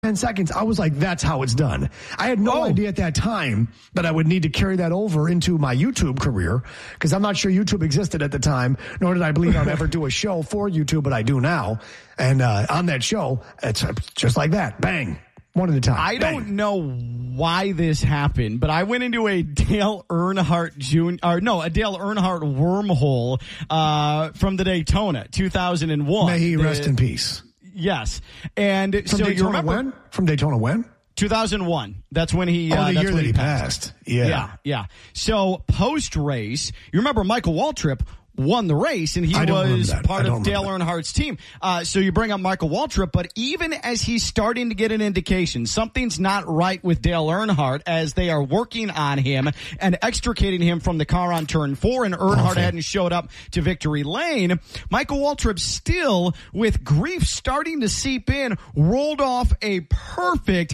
10 seconds, I was like, that's how it's done. I had no idea at that time that I would need to carry that over into my YouTube career, because I'm not sure YouTube existed at the time, nor did I believe I'd ever do a show for YouTube, but I do now. And on that show, it's just like that. Bang. One at a time. I don't know why this happened, but I went into a Dale Earnhardt wormhole from the Daytona 2001. May he rest in peace. Yes. And from so Daytona you remember when? From Daytona when? 2001. That's when he the year that he passed. Yeah. So post race, you remember Michael Waltrip won the race, and he was part of Dale Earnhardt's team. So you bring up Michael Waltrip, but even as he's starting to get an indication something's not right with Dale Earnhardt as they are working on him and extricating him from the car on turn 4, and Earnhardt hadn't showed up to victory lane, Michael Waltrip, still with grief starting to seep in, rolled off a perfect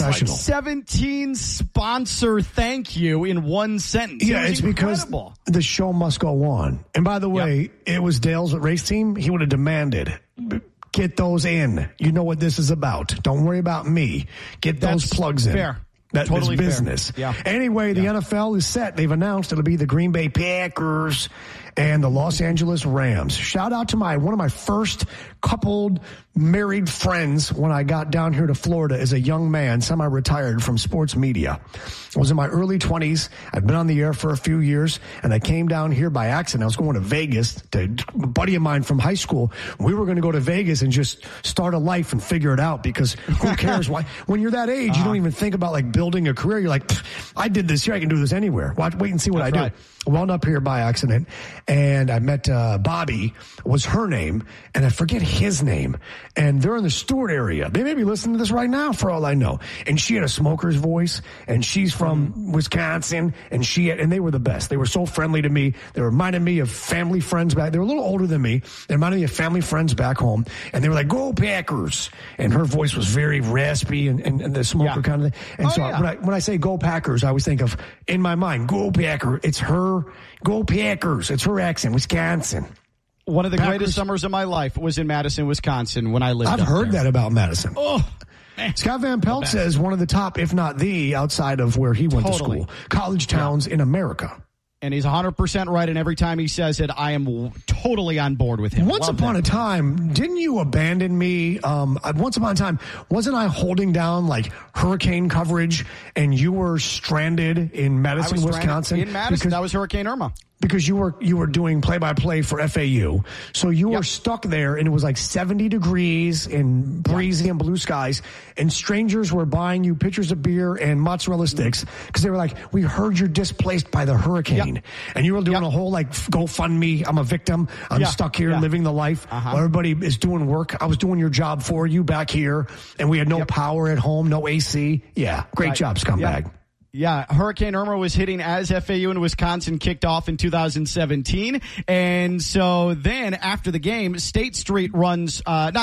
17 sponsor thank you in one sentence. Yeah, it's incredible. Because the show must go on. And by the way, It was Dale's race team. He would have demanded, get those in. You know what this is about. Don't worry about me. Get those plugs in. Fair. That's totally business. Fair. Yeah. Anyway, the NFL is set. They've announced it'll be the Green Bay Packers and the Los Angeles Rams. Shout out to one of my first coupled married friends when I got down here to Florida as a young man, semi-retired from sports media. I was in my early 20s. I'd been on the air for a few years, and I came down here by accident. I was going to Vegas to a buddy of mine from high school. We were going to go to Vegas and just start a life and figure it out, because who cares? Why? When you're that age, you don't even think about like building a career. You're like, I did this here. I can do this anywhere. Wait and see what I do. I wound up here by accident, and I met Bobby, was her name, and I forget his name. And they're in the Stewart area. They may be listening to this right now for all I know. And she had a smoker's voice, and she's from Wisconsin, and they were the best. They were so friendly to me. They reminded me of family friends back. They were a little older than me. They reminded me of family friends back home. And they were like, go Packers. And her voice was very raspy and the smoker kind of thing. And when I say go Packers, I always think of, in my mind, go Packer. It's her. Go Packers. It's her accent, Wisconsin. One of the greatest summers of my life was in Madison, Wisconsin, when I lived I've heard that about Madison. Oh, Scott Van Pelt says one of the top, if not the, outside of where he went to school, college towns in America. And he's 100% right, and every time he says it, I am totally on board with him. Once upon a time, didn't you abandon me? Once upon a time, wasn't I holding down like hurricane coverage, and you were stranded in Madison, Wisconsin? In Madison, that was Hurricane Irma. Because you were doing play-by-play for FAU. So you were stuck there, and it was like 70 degrees and breezy and blue skies, and strangers were buying you pitchers of beer and mozzarella sticks because they were like, we heard you're displaced by the hurricane. And you were doing a whole like GoFundMe, I'm a victim, I'm stuck here living the life. While everybody is doing work. I was doing your job for you back here, and we had no power at home, no AC. Yeah, great job, scumbag. Yeah, Hurricane Irma was hitting as FAU in Wisconsin kicked off in 2017. And so then after the game, Regent Street runs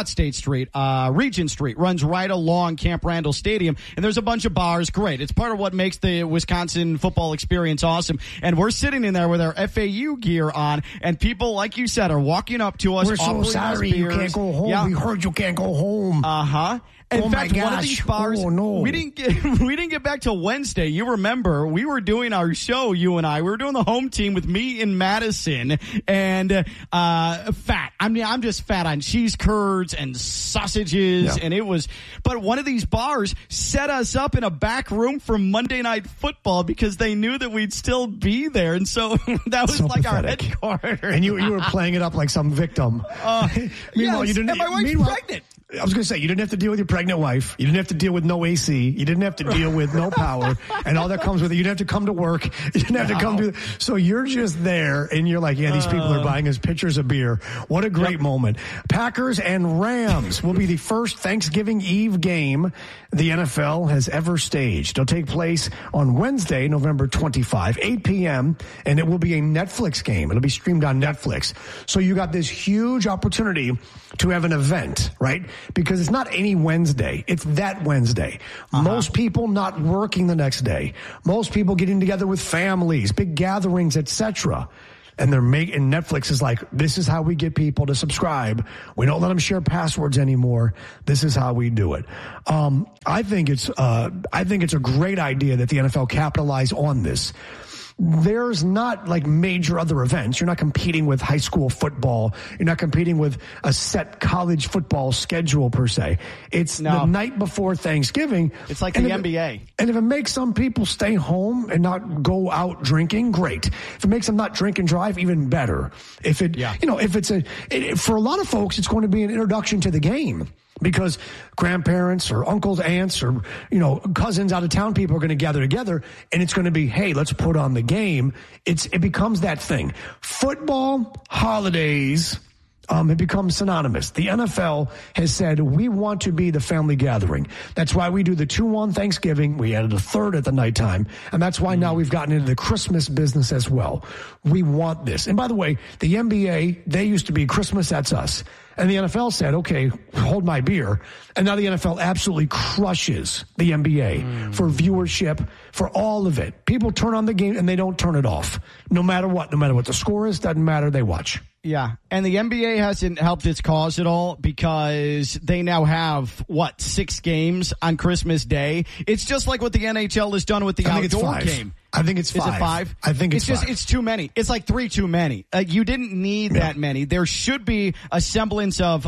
right along Camp Randall Stadium. And there's a bunch of bars. Great. It's part of what makes the Wisconsin football experience awesome. And we're sitting in there with our FAU gear on, and people, like you said, are walking up to us. We're so sorry you can't go home. Yeah. We heard you can't go home. In fact, one of these bars, we didn't get back till Wednesday. You remember, we were doing our show, you and I. We were doing the home team with me in Madison, and fat. I mean, I'm just fat on cheese curds and sausages, and it was. But one of these bars set us up in a back room for Monday Night Football because they knew that we'd still be there, and so that was so like pathetic. Our headquarters. And you were playing it up like some victim. Meanwhile, you didn't. And my wife's pregnant. I was going to say, you didn't have to deal with your pregnant wife. You didn't have to deal with no AC. You didn't have to deal with no power and all that comes with it. You didn't have to come to work. You didn't have to come to. So you're just there, and you're like, these people are buying us pitchers of beer. What a great moment. Packers and Rams will be the first Thanksgiving Eve game the NFL has ever staged. It'll take place on Wednesday, November 25, 8 p.m., and it will be a Netflix game. It'll be streamed on Netflix. So you got this huge opportunity to have an event, right? Because it's not any Wednesday. It's that Wednesday. Most people not working the next day. Most people getting together with families, big gatherings, etc. and Netflix is like, this is how we get people to subscribe. We don't let them share passwords anymore. This is how we do it. I think it's a great idea that the NFL capitalize on this. There's not like major other events. You're not competing with high school football. You're not competing with a set college football schedule per se. It's the night before Thanksgiving. It's like the NBA. And if it makes some people stay home and not go out drinking, great. If it makes them not drink and drive, even better. If it, for a lot of folks, it's going to be an introduction to the game. Because grandparents or uncles, aunts, or, cousins out of town people are going to gather together, and it's going to be, hey, let's put on the game. It becomes that thing. Football, holidays, it becomes synonymous. The NFL has said, we want to be the family gathering. That's why we do the 2-1 Thanksgiving. We added a third at the nighttime. And that's why now we've gotten into the Christmas business as well. We want this. And by the way, the NBA, they used to be Christmas, that's us. And the NFL said, okay, hold my beer. And now the NFL absolutely crushes the NBA for viewership, for all of it. People turn on the game and they don't turn it off. No matter what the score is, doesn't matter, they watch. Yeah, and the NBA hasn't helped its cause at all because they now have, 6 games on Christmas Day? It's just like what the NHL has done with the outdoor game. I think it's 5. Is it 5? I think it's 5. It's too many. It's like 3 too many. You didn't need that many. There should be a semblance of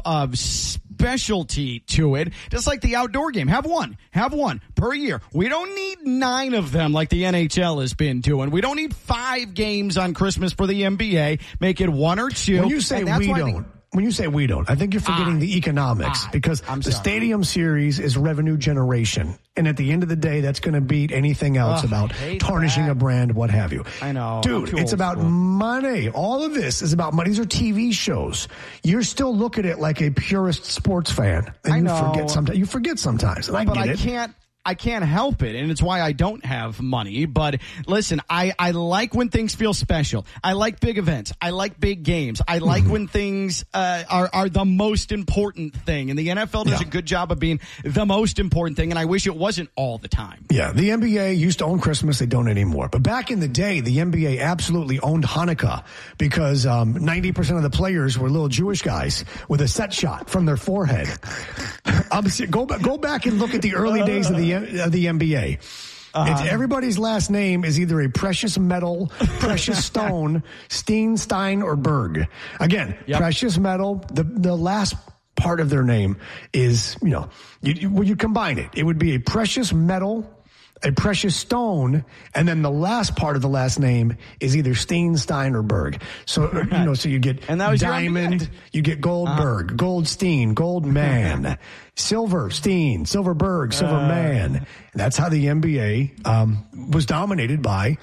specialty to it, just like the outdoor game. Have one per year. We don't need 9 of them like the NHL has been doing. We don't need 5 games on Christmas for the NBA. Make it 1 or 2. When you say we don't, I think you're forgetting the economics because the Stadium Series is revenue generation. And at the end of the day, that's going to beat anything else about tarnishing a brand, what have you. I know. Dude, it's about money. All of this is about money. These are TV shows. You're still looking at it like a purist sports fan. And I know. You forget sometimes. And I can't help it, and it's why I don't have money. But listen, I like when things feel special. I like big events. I like big games. I like when things are the most important thing. And the NFL does a good job of being the most important thing, and I wish it wasn't all the time. Yeah, the NBA used to own Christmas. They don't anymore. But back in the day, the NBA absolutely owned Hanukkah because 90% of the players were little Jewish guys with a set shot from their forehead. Go back and look at the early days of the NBA. It's everybody's last name is either a precious metal, precious stone, Steen, Stein, or Berg. Again, precious metal. The last part of their name is, you combine it. It would be a precious metal, a precious stone, and then the last part of the last name is either Steen, Stein, or Berg. So, so you get diamond, you get Goldberg, Goldstein, Goldman, Silver Steen, Silverberg, Silverman. And that's how the NBA was dominated by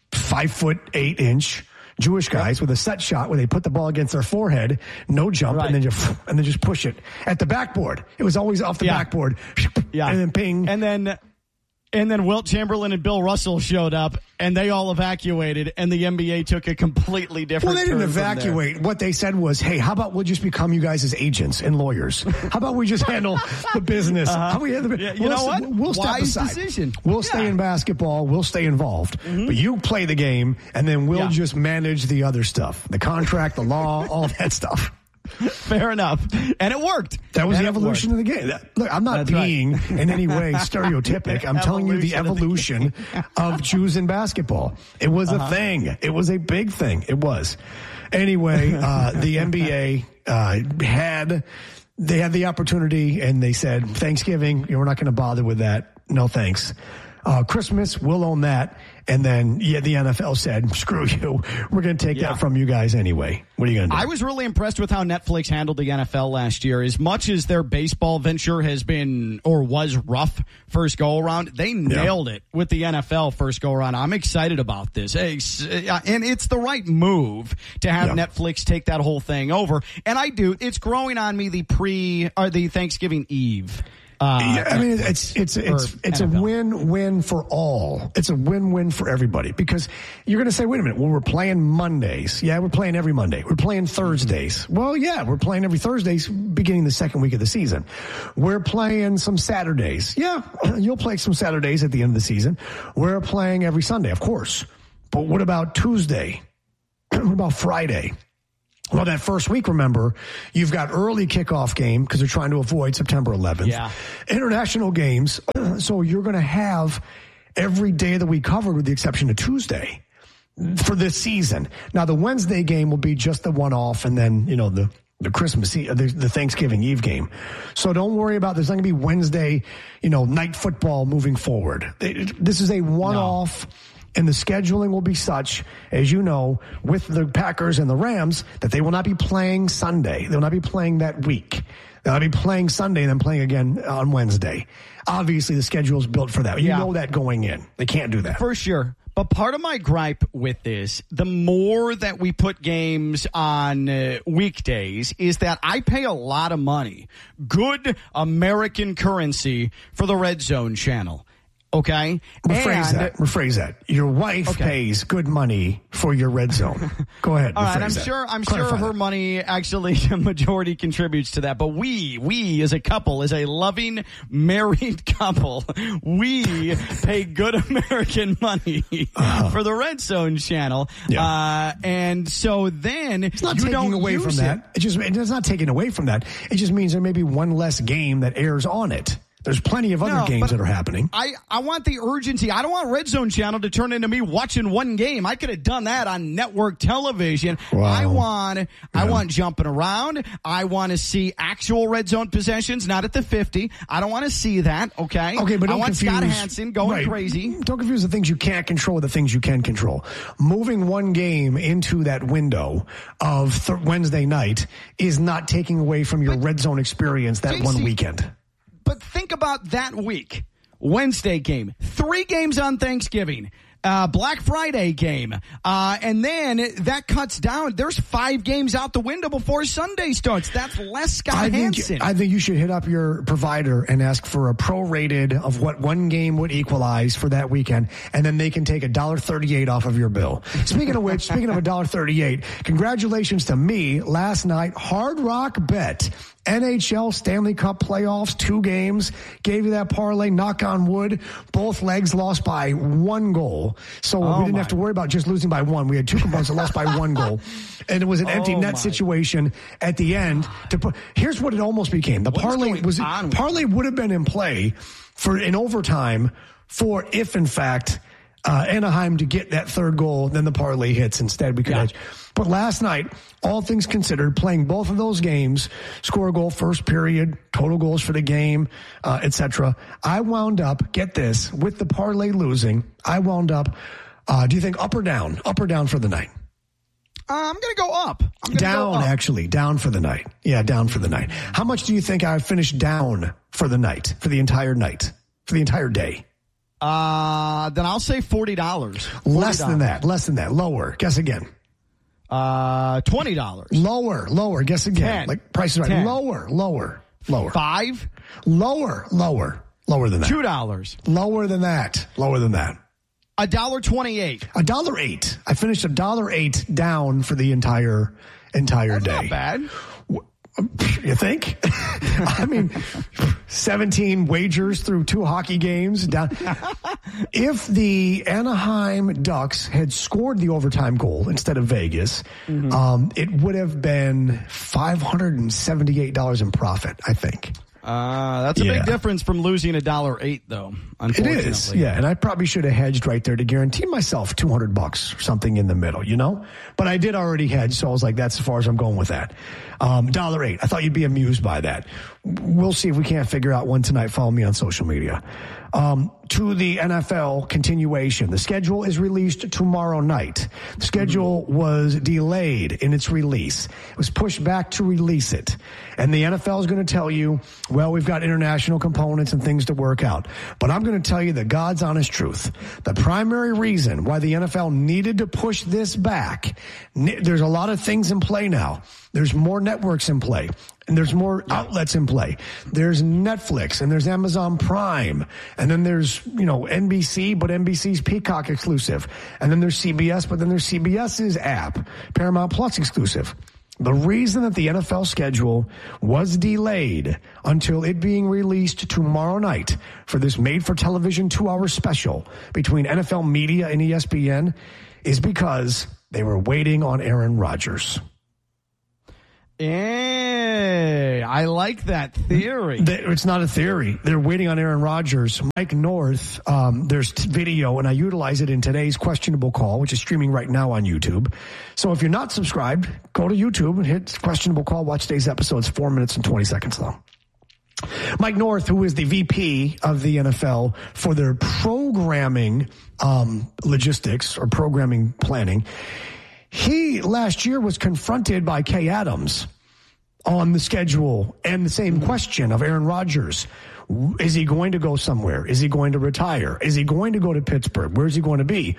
5'8" Jewish guys with a set shot where they put the ball against their forehead, no jump, and then just push it at the backboard. It was always off the backboard, and then ping, and then Wilt Chamberlain and Bill Russell showed up, and they all evacuated, and the NBA took a completely different. Well, they didn't evacuate. What they said was, "Hey, how about we'll just become you guys as agents and lawyers? How about we just handle the business? We'll step aside. Decision. We'll stay in basketball. We'll stay involved, but you play the game, and then we'll just manage the other stuff, the contract, the law, all that stuff." Fair enough. And it worked. That was the evolution of the game. Look, I'm not being in any way stereotypic. I'm telling you the evolution of Jews in basketball. It was a thing. It was a big thing. It was. Anyway, the NBA had the opportunity, and they said, Thanksgiving, we're not going to bother with that. No thanks. Christmas, we'll own that. And then, the NFL said, screw you. We're going to take that from you guys anyway. What are you going to do? I was really impressed with how Netflix handled the NFL last year. As much as their baseball venture has been or was rough first go-around, they nailed it with the NFL first go-around. I'm excited about this. And it's the right move to have Netflix take that whole thing over. And it's growing on me the Thanksgiving Eve. It's a win-win for all. It's a win-win for everybody because you're going to say, wait a minute, well, we're playing Mondays. Yeah, we're playing every Monday. We're playing Thursdays. Well, yeah, we're playing every Thursdays beginning the second week of the season. We're playing some Saturdays. Yeah, you'll play some Saturdays at the end of the season. We're playing every Sunday, of course. But what about Tuesday? What about Friday? Well, that first week, remember, you've got early kickoff game because they're trying to avoid September 11th. Yeah. International games. So you're going to have every day of the week covered with the exception of Tuesday for this season. Now, the Wednesday game will be just the one-off and then, the Christmas Eve, the Thanksgiving Eve game. So don't worry about, there's not going to be Wednesday, night football moving forward. This is a one-off. No. And the scheduling will be such, as you know, with the Packers and the Rams, that they will not be playing Sunday. They will not be playing that week. They'll be playing Sunday and then playing again on Wednesday. Obviously, the schedule is built for that. You know that going in. They can't do that. For sure. But part of my gripe with this, the more that we put games on weekdays, is that I pay a lot of money, good American currency, for the Red Zone channel. Okay. Rephrase that. Your wife pays good money for your Red Zone. Go ahead. All right. I'm sure her money actually majority contributes to that. But we as a couple, as a loving married couple, we pay good American money for the Red Zone channel. Yeah. And so then it's not taking away from that. It's not taking away from that. It just means there may be one less game that airs on it. There's plenty of other games that are happening. I want the urgency. I don't want Red Zone Channel to turn into me watching one game. I could have done that on network television. Wow. I want jumping around. I want to see actual Red Zone possessions, not at the 50. I don't want to see that, okay? Okay, but I want Scott Hansen going crazy. Don't confuse the things you can't control with the things you can control. Moving one game into that window of Wednesday night is not taking away from your Red Zone experience that one weekend. But think about that week. Wednesday game. 3 games on Thanksgiving. Black Friday game. And then that cuts down. There's 5 games out the window before Sunday starts. That's less Scott Hansen. I think you should hit up your provider and ask for a prorated of what one game would equalize for that weekend. And then they can take $1.38 off of your bill. Speaking of which, speaking of $1.38, congratulations to me last night. Hard Rock Bet. NHL Stanley Cup playoffs, 2 games, gave you that parlay, knock on wood. Both legs lost by 1 goal. So we didn't have to worry about just losing by 1. We had 2 components that lost by 1 goal. And it was an empty net situation at the end. Here's what it almost became. The parlay would have been in play in overtime for if, in fact, Anaheim to get that 3rd goal, then the parlay hits. Instead, we could edge. But last night, all things considered, playing both of those games, score a goal first period, total goals for the game, etc. I wound up, get this, with the parlay losing, I wound up, do you think up or down? Up or down for the night? I'm going to go up. Actually. Down for the night. Yeah, down for the night. How much do you think I finished down for the night, for the entire night, for the entire day? Then I'll say $40. Less than that. Lower. Guess again. $20. Lower. Guess again. 10. Like price is right. 10. Lower. 5. Lower than that. $2. Lower than that. $1.28. $1.08. I finished $1.08 down for the entire That's day. Not bad. You think? I mean, 17 wagers through 2 hockey games down. If the Anaheim Ducks had scored the overtime goal instead of Vegas, it would have been $578 in profit, I think. That's a big difference from losing $1.08, though. Unfortunately, it is. Yeah, and I probably should have hedged right there to guarantee myself $200 or something in the middle, But I did already hedge, so I was like, that's as far as I'm going with that. $1.08. I thought you'd be amused by that. We'll see if we can't figure out one tonight. Follow me on social media. To the NFL continuation. The schedule is released tomorrow night. The schedule was delayed in its release. It was pushed back to release it. And the NFL is going to tell you, well, we've got international components and things to work out. But I'm going to tell you the God's honest truth. The primary reason why the NFL needed to push this back, there's a lot of things in play now. There's more networks in play. And there's more outlets in play. There's Netflix and there's Amazon Prime. And then there's, NBC, but NBC's Peacock exclusive. And then there's CBS, but then there's CBS's app, Paramount Plus exclusive. The reason that the NFL schedule was delayed until it being released tomorrow night for this made-for-television 2-hour special between NFL Media and ESPN is because They were waiting on Aaron Rodgers. Hey, I like that theory. It's not a theory. They're waiting on Aaron Rodgers. Mike North, there's video, and I utilize it in today's Questionable Call, which is streaming right now on YouTube. So if you're not subscribed, go to YouTube and hit Questionable Call. Watch today's episode. It's 4 minutes and 20 seconds long. Mike North, who is the VP of the NFL for their programming logistics or programming planning, he last year was confronted by Kay Adams on the schedule and the same question of Aaron Rodgers. Is he going to go somewhere? Is he going to retire? Is he going to go to Pittsburgh? Where's he going to be?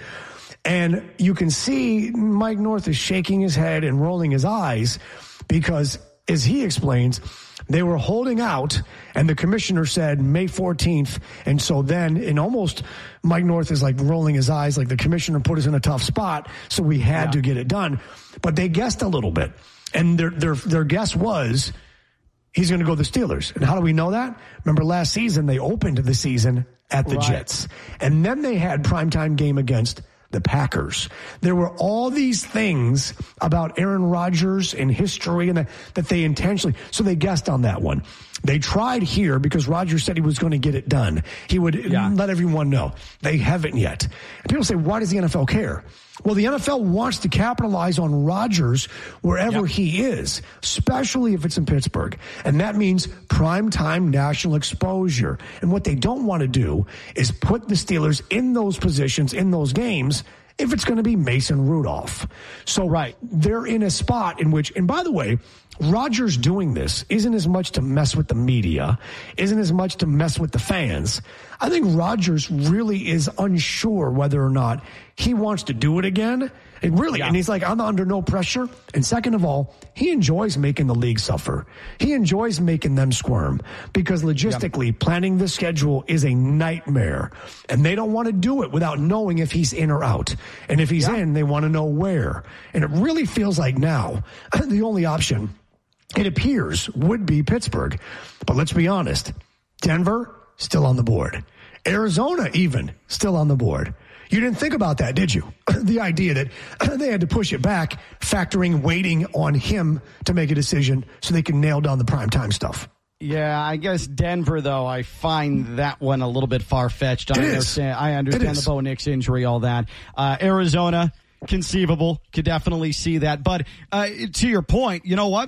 And you can see Mike North is shaking his head and rolling his eyes because, as he explains, they were holding out, and the commissioner said May 14th. And so then, in almost, Mike North is like rolling his eyes, like the commissioner put us in a tough spot, so we had to get it done. But they guessed a little bit, and their guess was he's going to go to the Steelers. And how do we know that? Remember last season, they opened the season at the Jets, and then they had primetime game against the Packers. There were all these things about Aaron Rodgers in history and that they intentionally, so they guessed on that one. They tried here because Rodgers said he was going to get it done. He would let everyone know. They haven't yet. And people say, why does the NFL care? Well, the NFL wants to capitalize on Rodgers wherever he is, especially if it's in Pittsburgh. And that means primetime national exposure. And what they don't want to do is put the Steelers in those positions, in those games, if it's going to be Mason Rudolph. So they're in a spot in which, and by the way, Rodgers doing this isn't as much to mess with the media, isn't as much to mess with the fans. I think Rodgers really is unsure whether or not he wants to do it again. And really, and he's like, I'm under no pressure. And second of all, he enjoys making the league suffer. He enjoys making them squirm because logistically planning the schedule is a nightmare. And they don't want to do it without knowing if he's in or out. And if he's in, they want to know where. And it really feels like now the only option, it appears, would be Pittsburgh. But let's be honest, Denver, still on the board. Arizona, even, still on the board. You didn't think about that, did you? The idea that they had to push it back, factoring waiting on him to make a decision so they can nail down the primetime stuff. Yeah, I guess Denver, though, I find that one a little bit far-fetched. I understand the Bo Nix injury, all that. Arizona, conceivable, could definitely see that. But to your point, you know what?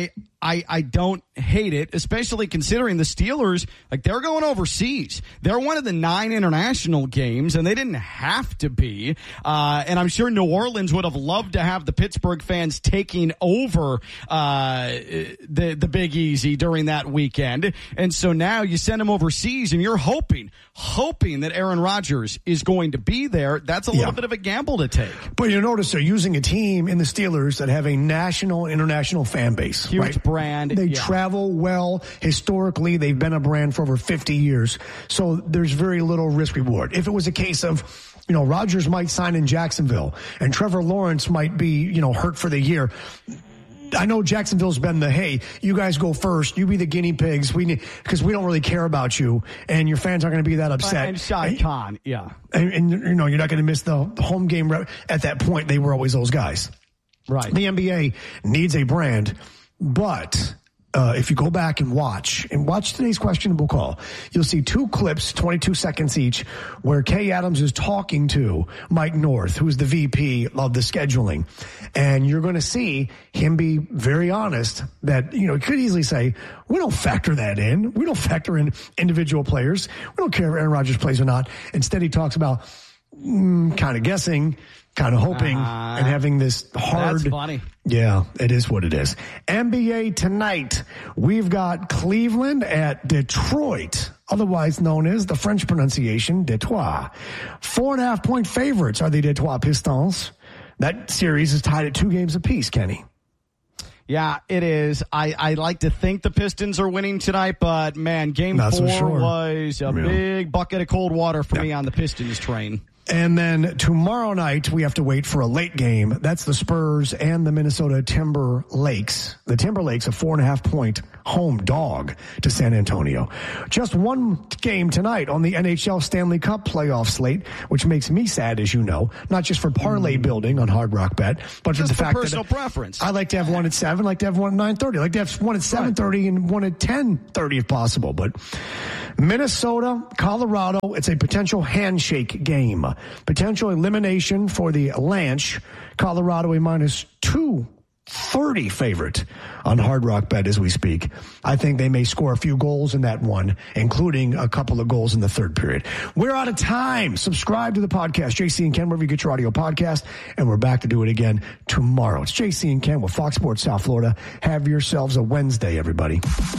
I don't hate it, especially considering the Steelers, like, they're going overseas. They're one of the 9 international games, and they didn't have to be. And I'm sure New Orleans would have loved to have the Pittsburgh fans taking over the Big Easy during that weekend. And so now you send them overseas, and you're hoping that Aaron Rodgers is going to be there. That's a little bit of a gamble to take. But you notice they're using a team in the Steelers that have a national and international fan base. Huge brand. They travel well. Historically, they've been a brand for over 50 years. So there's very little risk reward. If it was a case of, Rodgers might sign in Jacksonville and Trevor Lawrence might be, hurt for the year. I know Jacksonville's been hey, you guys go first. You be the guinea pigs. Because we don't really care about you, and your fans aren't going to be that upset. And Shad Khan, and you're not going to miss the home game. At that point, they were always those guys. Right. The NBA needs a brand, but if you go back and watch today's Questionable Call, you'll see 2 clips, 22 seconds each, where Kay Adams is talking to Mike North, who's the VP of the scheduling. And you're going to see him be very honest that, he could easily say, we don't factor that in. We don't factor in individual players. We don't care if Aaron Rodgers plays or not. Instead, he talks about kind of guessing, kind of hoping, and having this hard. That's funny. Yeah, it is what it is. NBA tonight, we've got Cleveland at Detroit, otherwise known as the French pronunciation, Detroit. 4.5-point favorites are the Detroit Pistons. That series is tied at 2 games apiece, Kenny. Yeah, it is. I like to think the Pistons are winning tonight, but, man, Game 4 was a big bucket of cold water for me on the Pistons train. And then tomorrow night, we have to wait for a late game. That's the Spurs and the Minnesota Timberlakes. The Timberlakes, a 4.5-point home dog to San Antonio. Just one game tonight on the NHL Stanley Cup playoff slate, which makes me sad, as you know, not just for parlay building on Hard Rock Bet, but just for the fact personal preference. I like to have one at 7, like to have one at 9:30, like to have one at 7:30 and one at 10:30 if possible. But Minnesota, Colorado, it's a potential handshake game. Potential elimination for the Lanch. Colorado a minus 230 favorite on Hard Rock Bet as we speak. I think they may score a few goals in that one, including a couple of goals in the third period. We're out of time. Subscribe to the podcast, JC and Ken, wherever you get your audio podcast, and we're back to do it again tomorrow. It's JC and Ken with Fox Sports South Florida. Have yourselves a Wednesday, everybody.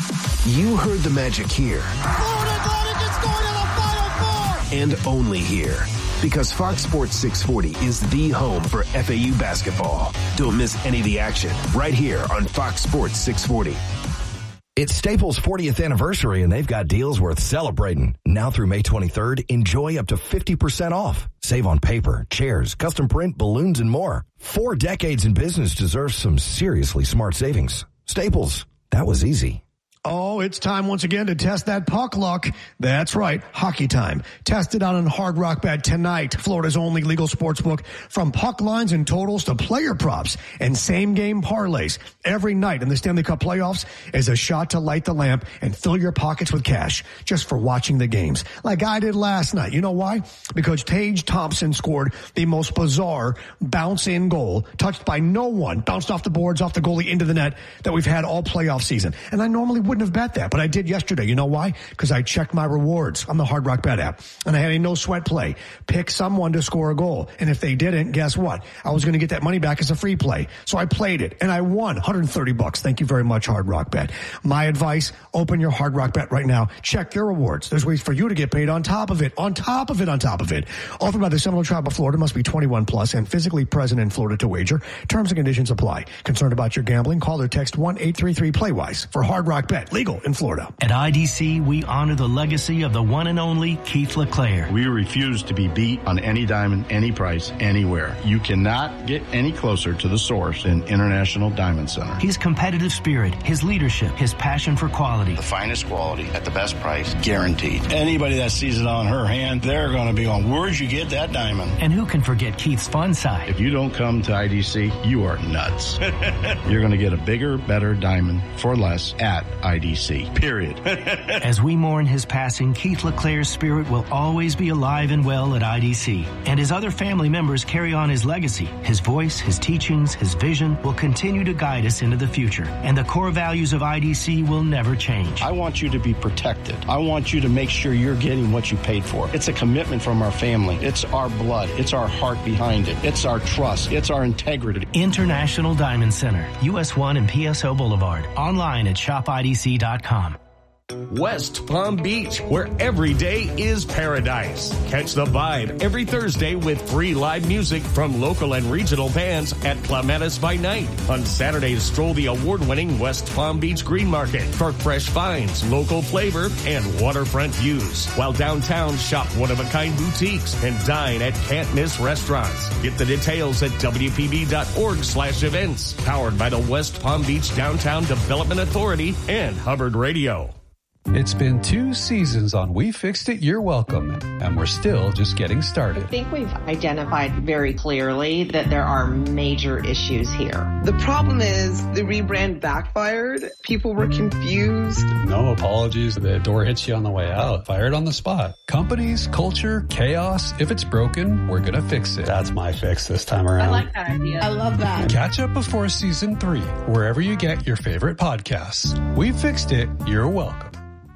You heard the magic here. Florida Atlantic is going to the Final Four! And only here. Because Fox Sports 640 is the home for FAU basketball. Don't miss any of the action right here on Fox Sports 640. It's Staples' 40th anniversary, and they've got deals worth celebrating. Now through May 23rd, enjoy up to 50% off. Save on paper, chairs, custom print, balloons, and more. 4 decades in business deserves some seriously smart savings. Staples, that was easy. Oh, it's time once again to test that puck luck. That's right, hockey time. Test it out on Hard Rock Bet tonight. Florida's only legal sports book. From puck lines and totals to player props and same-game parlays. Every night in the Stanley Cup playoffs is a shot to light the lamp and fill your pockets with cash just for watching the games. Like I did last night. You know why? Because Tage Thompson scored the most bizarre bounce-in goal, touched by no one, bounced off the boards, off the goalie, into the net that we've had all playoff season. And I normally wouldn't have bet that, but I did yesterday. You know why? Because I checked my rewards on the Hard Rock Bet app, and I had a no-sweat play. Pick someone to score a goal, and if they didn't, guess what? I was going to get that money back as a free play. So I played it, and I won $130. Thank you very much, Hard Rock Bet. My advice, open your Hard Rock Bet right now. Check your rewards. There's ways for you to get paid on top of it, on top of it, on top of it. Offered by the Seminole Tribe of Florida, must be 21 plus and physically present in Florida to wager. Terms and conditions apply. Concerned about your gambling? Call or text 1-833-PLAY-WISE for Hard Rock Bet. Legal in Florida. At IDC, we honor the legacy of the one and only Keith LeClaire. We refuse to be beat on any diamond, any price, anywhere. You cannot get any closer to the source than International Diamond Center. His competitive spirit, his leadership, his passion for quality. The finest quality at the best price, guaranteed. Anybody that sees it on her hand, they're going to be going, where'd you get that diamond? And who can forget Keith's fun side? If you don't come to IDC, you are nuts. You're going to get a bigger, better diamond for less at IDC. Period. As we mourn his passing, Keith LeClaire's spirit will always be alive and well at IDC. And his other family members carry on his legacy. His voice, his teachings, his vision will continue to guide us into the future. And the core values of IDC will never change. I want you to be protected. I want you to make sure you're getting what you paid for. It's a commitment from our family. It's our blood. It's our heart behind it. It's our trust. It's our integrity. International Diamond Center, US 1 and PSO Boulevard. Online at shopidc.com. West Palm Beach, where every day is paradise. Catch the vibe every Thursday with free live music from local and regional bands at Clematis by Night. On Saturdays, stroll the award-winning West Palm Beach Green Market for fresh finds, local flavor, and waterfront views. While downtown, shop one-of-a-kind boutiques and dine at can't-miss restaurants. Get the details at WPB.org/events. Powered by the West Palm Beach Downtown Development Authority and Hubbard Radio. It's been 2 seasons on We Fixed It, You're Welcome, and we're still just getting started. I think we've identified very clearly that there are major issues here. The problem is the rebrand backfired. People were confused. No apologies. The door hits you on the way out. Fired on the spot. Companies, culture, chaos. If it's broken, we're going to fix it. That's my fix this time around. I like that idea. I love that. Catch up before season 3, wherever you get your favorite podcasts. We Fixed It, You're Welcome.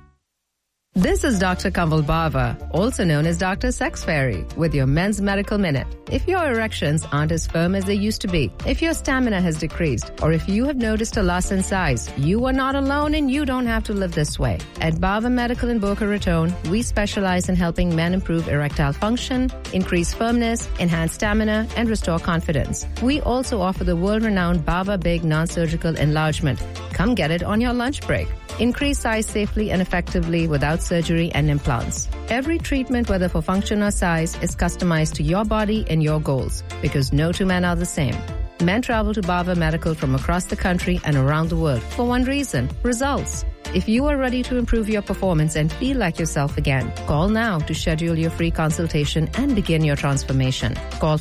This is Dr. Kanwal Bava, also known as Dr. Sex Fairy, with your Men's Medical Minute. If your erections aren't as firm as they used to be, if your stamina has decreased, or if you have noticed a loss in size, you are not alone and you don't have to live this way. At Bava Medical in Boca Raton, we specialize in helping men improve erectile function, increase firmness, enhance stamina, and restore confidence. We also offer the world-renowned Bava Big non-surgical enlargement. Come get it on your lunch break. Increase size safely and effectively without surgery and implants. Every treatment, whether for function or size, is customized to your body and your goals, because no two men are the same. Men travel to Bava Medical from across the country and around the world for one reason: results. If you are ready to improve your performance and feel like yourself again, call now to schedule your free consultation and begin your transformation. Call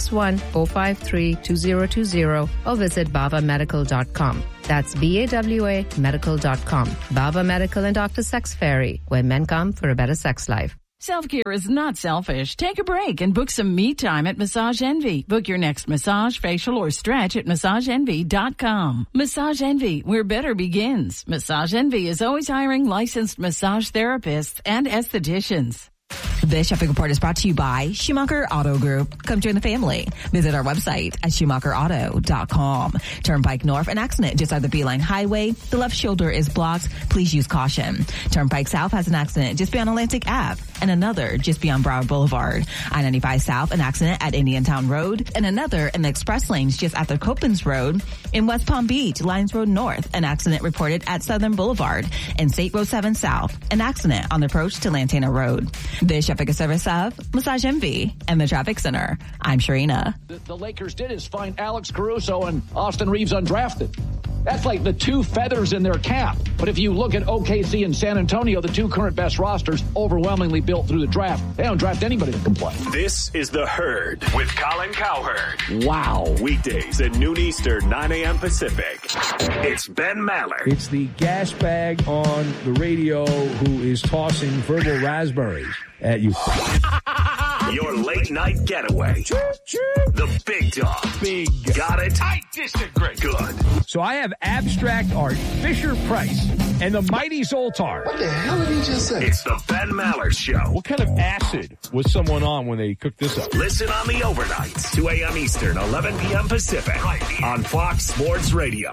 561-453-2020 or visit bavamedical.com. That's BAWA medical.com. Bava Medical and Dr. Sex Fairy, where men come for a better sex life. Self-care is not selfish. Take a break and book some me time at Massage Envy. Book your next massage, facial, or stretch at MassageEnvy.com. Massage Envy, where better begins. Massage Envy is always hiring licensed massage therapists and estheticians. This Shopping Report is brought to you by Schumacher Auto Group. Come join the family. Visit our website at SchumacherAuto.com. Turnpike North, an accident just out the Beeline Highway. The left shoulder is blocked. Please use caution. Turnpike South has an accident just beyond Atlantic Ave, and another just beyond Broward Boulevard. I-95 South, an accident at Indiantown Road, and another in the express lanes just after Copens Road. In West Palm Beach, Lions Road North, an accident reported at Southern Boulevard. And State Road 7 South, an accident on the approach to Lantana Road. This traffic is service of Massage Envy and the Traffic Center. I'm Sharina. The Lakers did is find Alex Caruso and Austin Reeves undrafted. That's like the two feathers in their cap. But if you look at OKC and San Antonio, the two current best rosters, overwhelmingly built through the draft, they don't draft anybody to complain. This is The Herd with Colin Cowherd. Wow. Weekdays at noon Eastern, 9 a.m. Pacific. It's Ben Maller. It's the gas bag on the radio who is tossing verbal raspberries at you. Your late night getaway. The big dog. Big. Got it? I disagree. Good. So I have abstract art, Fisher-Price, and the mighty Zoltar. What the hell did he just say? It's the Ben Maller Show. What kind of acid was someone on when they cooked this up? Listen on the overnights, 2 a.m. Eastern, 11 p.m. Pacific, on Fox Sports Radio.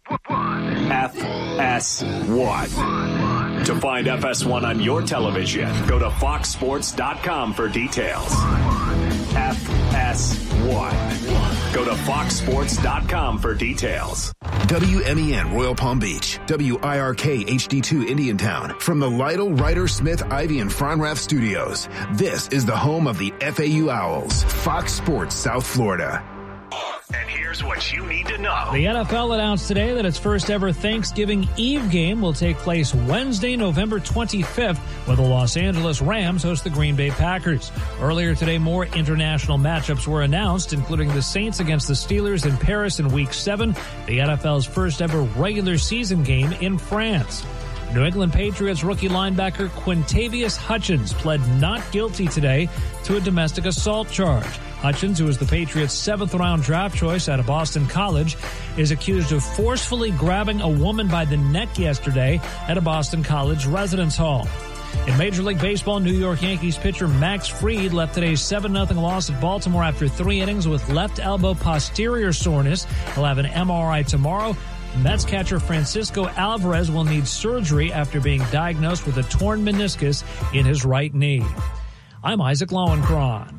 FS1. To find FS1 on your television, go to foxsports.com for details. FS1. Go to foxsports.com for details. WMEN Royal Palm Beach, WIRK HD2 Indiantown. From the Lytle, Ryder, Smith, Ivy, and Fronrath studios, this is the home of the FAU Owls, Fox Sports South Florida. And here's what you need to know. The NFL announced today that its first ever Thanksgiving Eve game will take place Wednesday, November 25th, when the Los Angeles Rams host the Green Bay Packers. Earlier today, more international matchups were announced, including the Saints against the Steelers in Paris in Week 7, the NFL's first ever regular season game in France. New England Patriots rookie linebacker Quintavious Hutchins pled not guilty today to a domestic assault charge. Hutchins, who was the Patriots' 7th-round draft choice out of Boston College, is accused of forcefully grabbing a woman by the neck yesterday at a Boston College residence hall. In Major League Baseball, New York Yankees pitcher Max Fried left today's 7-0 loss at Baltimore after 3 innings with left elbow posterior soreness. He'll have an MRI tomorrow. Mets catcher Francisco Alvarez will need surgery after being diagnosed with a torn meniscus in his right knee. I'm Isaac Lowenkron.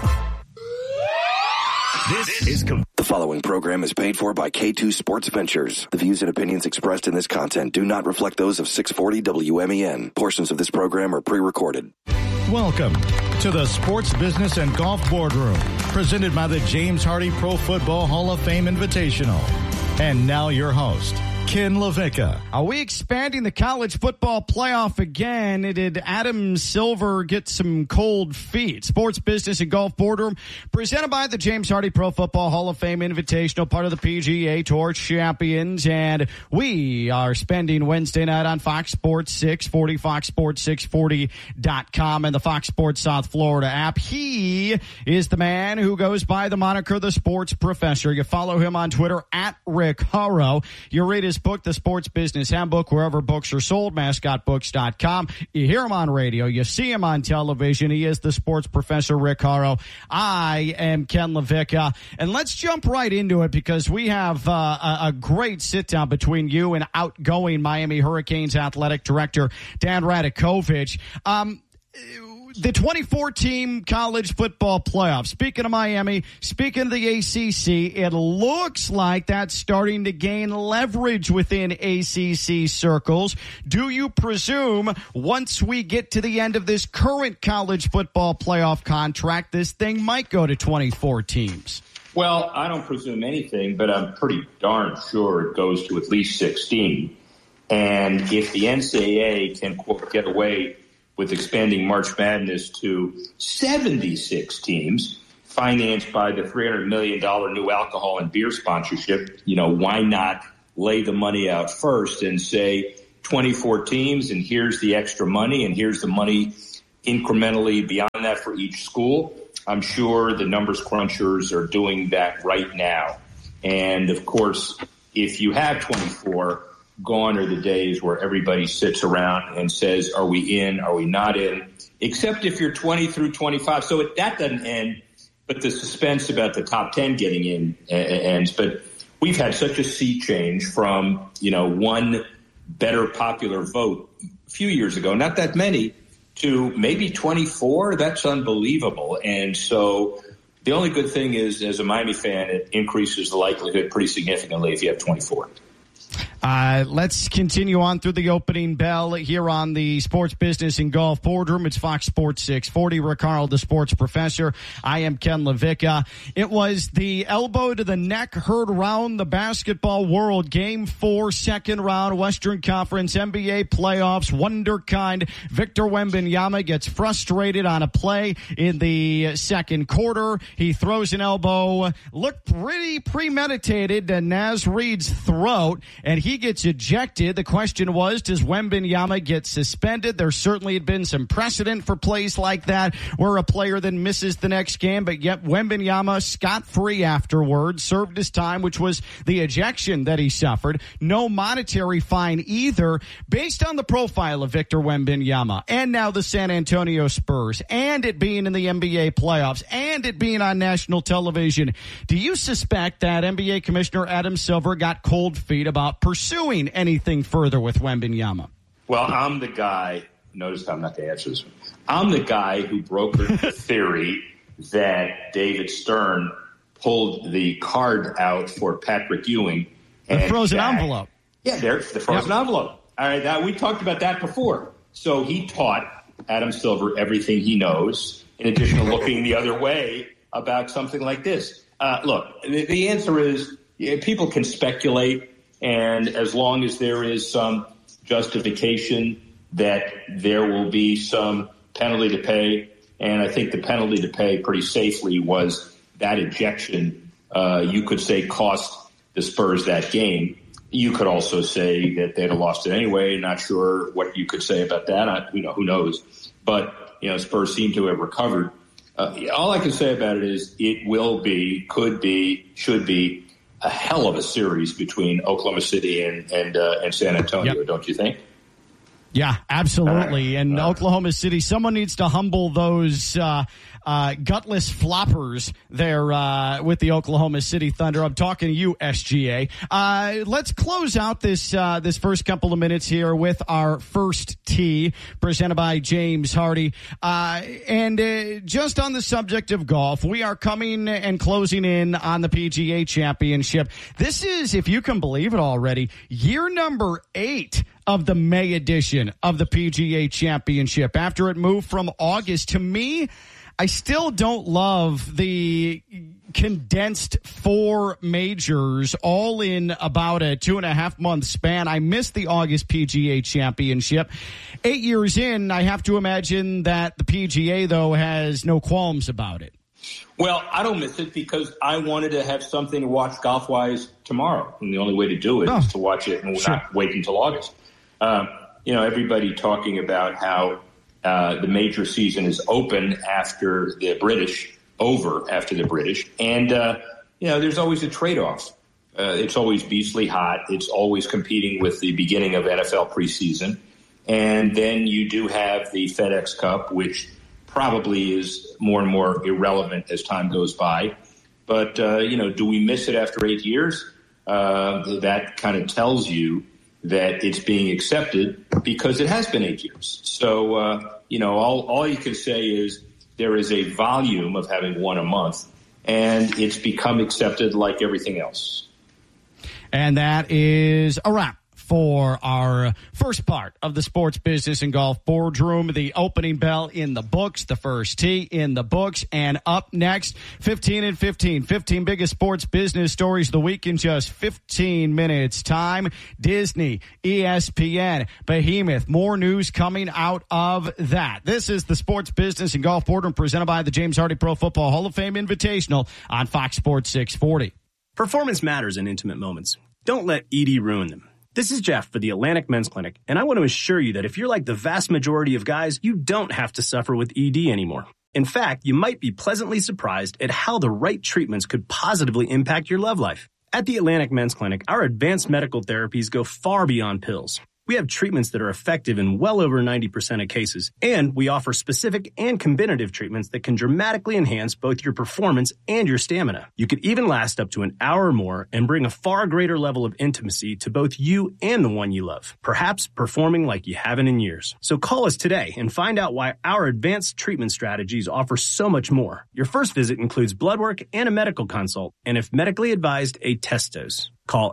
The following program is paid for by K2 Sports Ventures. The views and opinions expressed in this content do not reflect those of 640 WMEN. Portions of this program are pre-recorded. Welcome to the Sports Business and Golf Boardroom, presented by the James Hardy Pro Football Hall of Fame Invitational. And now your host, Ken LaVicka. Are we expanding the college football playoff again? Did Adam Silver get some cold feet? Sports Business and Golf Boardroom, presented by the James Hardy Pro Football Hall of Fame Invitational, part of the PGA Tour Champions. And we are spending Wednesday night on Fox Sports 640, foxsports640.com, and the Fox Sports South Florida app. He is the man who goes by the moniker The Sports Professor. You follow him on Twitter at Rick Haro. You read his book, The Sports Business Handbook, wherever books are sold, mascotbooks.com. You hear him on radio. You see him on television. He is the Sports Professor, Rick Haro. I am Ken LaVicka. And let's jump right into it because we have a great sit-down between you and outgoing Miami Hurricanes athletic director Dan Radakovich. the 24-team college football playoff. Speaking of Miami, speaking of the ACC, it looks like that's starting to gain leverage within ACC circles. Do you presume once we get to the end of this current college football playoff contract, this thing might go to 24 teams? Well, I don't presume anything, but I'm pretty darn sure it goes to at least 16. And if the NCAA can, quote, get away with expanding March Madness to 76 teams, financed by the $300 million new alcohol and beer sponsorship, why not lay the money out first and say 24 teams, and here's the extra money, and here's the money incrementally beyond that for each school? I'm sure the numbers crunchers are doing that right now. And, of course, if you have 24, gone are the days where everybody sits around and says, are we in, are we not in, except if you're 20 through 25. So that doesn't end, but the suspense about the top 10 getting in ends. But we've had such a sea change from, one better popular vote a few years ago, not that many, to maybe 24. That's unbelievable. And so the only good thing is, as a Miami fan, it increases the likelihood pretty significantly if you have 24. Let's continue on through the opening bell here on the Sports Business and Golf Boardroom. It's Fox Sports 640. Rick Arnold, the sports professor. I am Ken LaVicka. It was the elbow to the neck heard around the basketball world. Game 4, second round, Western Conference NBA playoffs. Wonderkind Victor Wembanyama gets frustrated on a play in the second quarter. He throws an elbow, looked pretty premeditated to Naz Reid's throat, and he gets ejected. The question was, does Wembanyama get suspended? There certainly had been some precedent for plays like that where a player then misses the next game, but yet Wembanyama scot-free afterwards, served his time, which was the ejection that he suffered. No monetary fine either. Based on the profile of Victor Wembanyama and now the San Antonio Spurs and it being in the NBA playoffs and it being on national television, do you suspect that NBA Commissioner Adam Silver got cold feet about pursuing anything further with Wembanyama? Well, I'm the guy, notice I'm not going to answer this one. I'm the guy who brokered the theory that David Stern pulled the card out for Patrick Ewing. The frozen envelope. Yeah, there's the frozen envelope. All right, we talked about that before. So he taught Adam Silver everything he knows, in addition to looking the other way about something like this. Look, the answer is people can speculate. And as long as there is some justification that there will be some penalty to pay, and I think the penalty to pay pretty safely was that ejection, you could say cost the Spurs that game. You could also say that they'd have lost it anyway. Not sure what you could say about that. Who knows? But, Spurs seem to have recovered. All I can say about it is it will be, could be, should be a hell of a series between Oklahoma City and San Antonio, yep. Don't you think? Yeah, absolutely. And Oklahoma City, someone needs to humble those gutless floppers there with the Oklahoma City Thunder. I'm talking to you, SGA. Let's close out this first couple of minutes here with our first tee presented by James Hardy. And just on the subject of golf, we are coming and closing in on the PGA Championship. This is, if you can believe it already, year number 8 of the May edition of the PGA Championship. After it moved from August, to me, I still don't love the condensed 4 majors all in about a 2.5 month span. I missed the August PGA Championship. 8 years in, I have to imagine that the PGA, though, has no qualms about it. Well, I don't miss it because I wanted to have something to watch golf-wise tomorrow. And the only way to do it is to watch it and not wait until August. Everybody talking about how the major season is open after the British, And, there's always a trade-off. It's always beastly hot. It's always competing with the beginning of NFL preseason. And then you do have the FedEx Cup, which probably is more and more irrelevant as time goes by. But, do we miss it after 8 years? That kind of tells you that it's being accepted because it has been 8 years. So, all you can say is there is a volume of having one a month, and it's become accepted like everything else. And that is a wrap for our first part of the Sports Business and Golf Boardroom. The opening bell in the books, the first tee in the books, and up next, 15 and 15 biggest sports business stories of the week in just 15 minutes time. Disney, ESPN, Behemoth, more news coming out of that. This is the Sports Business and Golf Boardroom presented by the James Hardy Pro Football Hall of Fame Invitational on Fox Sports 640. Performance matters in intimate moments. Don't let ED ruin them. This is Jeff for the Atlantic Men's Clinic, and I want to assure you that if you're like the vast majority of guys, you don't have to suffer with ED anymore. In fact, you might be pleasantly surprised at how the right treatments could positively impact your love life. At the Atlantic Men's Clinic, our advanced medical therapies go far beyond pills. We have treatments that are effective in well over 90% of cases, and we offer specific and combinative treatments that can dramatically enhance both your performance and your stamina. You could even last up to an hour or more and bring a far greater level of intimacy to both you and the one you love, perhaps performing like you haven't in years. So call us today and find out why our advanced treatment strategies offer so much more. Your first visit includes blood work and a medical consult, and if medically advised, a test dose. Call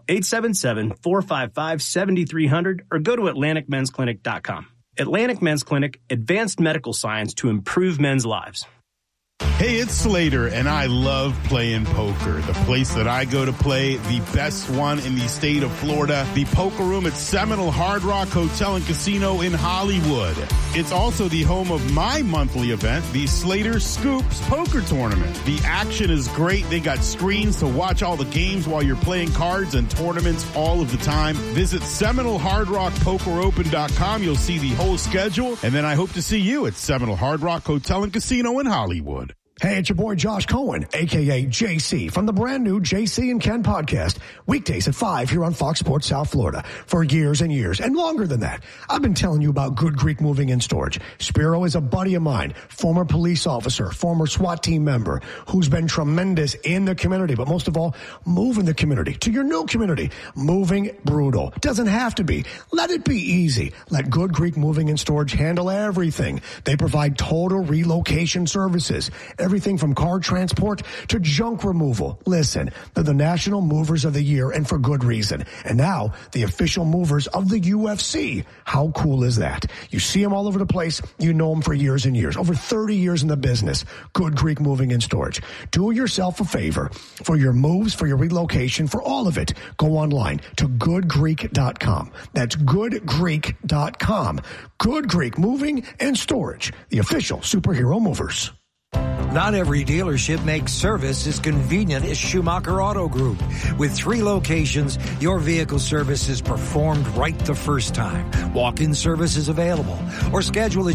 877-455-7300 or go to AtlanticMen'sClinic.com. Atlantic Men's Clinic, advanced medical science to improve men's lives. Hey, it's Slater, and I love playing poker. The place that I go to play, the best one in the state of Florida, the Poker Room at Seminole Hard Rock Hotel and Casino in Hollywood. It's also the home of my monthly event, the Slater Scoops Poker Tournament. The action is great. They got screens to watch all the games while you're playing cards and tournaments all of the time. Visit SeminoleHardRockPokerOpen.com. You'll see the whole schedule, and then I hope to see you at Seminole Hard Rock Hotel and Casino in Hollywood. Hey, it's your boy Josh Cohen, a.k.a. JC, from the brand new JC and Ken podcast, weekdays at 5 here on Fox Sports South Florida. For years and years, and longer than that, I've been telling you about Good Greek Moving and Storage. Spiro is a buddy of mine, former police officer, former SWAT team member, who's been tremendous in the community, but most of all, moving the community to your new community. Moving brutal. Doesn't have to be. Let it be easy. Let Good Greek Moving and Storage handle everything. They provide total relocation services. Everything from car transport to junk removal. Listen, they're the National Movers of the Year, and for good reason. And now, the official movers of the UFC. How cool is that? You see them all over the place. You know them for years and years. Over 30 years in the business. Good Greek Moving and Storage. Do yourself a favor. For your moves, for your relocation, for all of it, go online to goodgreek.com. That's goodgreek.com. Good Greek Moving and Storage. The official superhero movers. Not every dealership makes service as convenient as Schumacher Auto Group. With 3 locations, your vehicle service is performed right the first time. Walk-in service is available or schedule at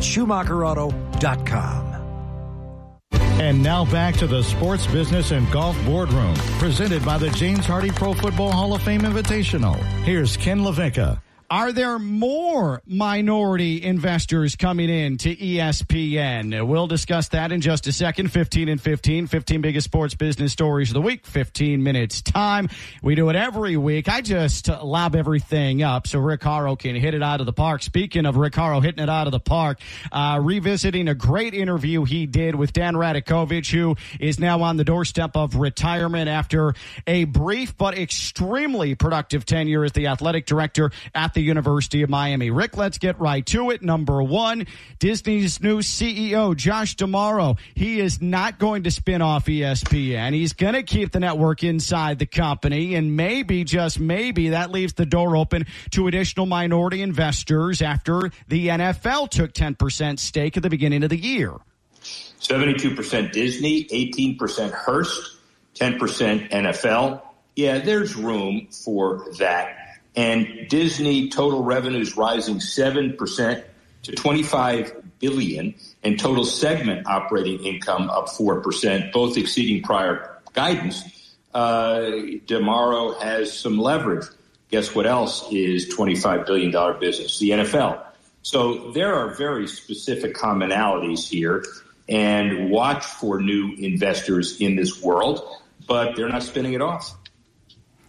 SchumacherAuto.com. And now back to the Sports Business and Golf Boardroom, presented by the James Hardy Pro Football Hall of Fame Invitational. Here's Ken LaVicka. Are there more minority investors coming in to ESPN? We'll discuss that in just a second. 15 and 15 biggest sports business stories of the week, 15 minutes time. We do it every week. I just lob everything up so Rick Haro can hit it out of the park. Speaking of Rick Haro hitting it out of the park, revisiting a great interview he did with Dan Radakovich, who is now on the doorstep of retirement after a brief but extremely productive tenure as the athletic director at the University of Miami. Rick, let's get right to it. Number one, Disney's new CEO, Josh D'Amaro. He is not going to spin off ESPN. He's going to keep the network inside the company, and maybe, just maybe, that leaves the door open to additional minority investors after the NFL took 10% stake at the beginning of the year. 72% Disney, 18% Hearst, 10% NFL. Yeah, there's room for that. And Disney total revenues rising 7% to $25 billion, and total segment operating income up 4%, both exceeding prior guidance. D'Amaro has some leverage. Guess what else is $25 billion business? The NFL. So there are very specific commonalities here, and watch for new investors in this world, but they're not spinning it off.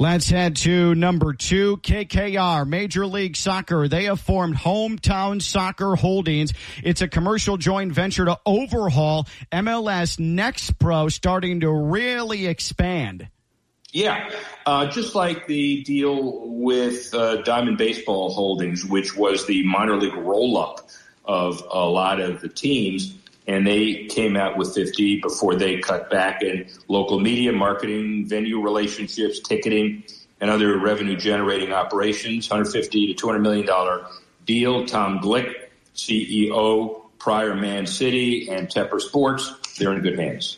Let's head to number 2, KKR, Major League Soccer. They have formed Hometown Soccer Holdings. It's a commercial joint venture to overhaul MLS Next Pro, starting to really expand. Yeah, just like the deal with Diamond Baseball Holdings, which was the minor league roll-up of a lot of the teams, and they came out with 50 before they cut back in local media, marketing, venue relationships, ticketing, and other revenue-generating operations. $150 to $200 million deal. Tom Glick, CEO, prior Man City, and Tepper Sports. They're in good hands.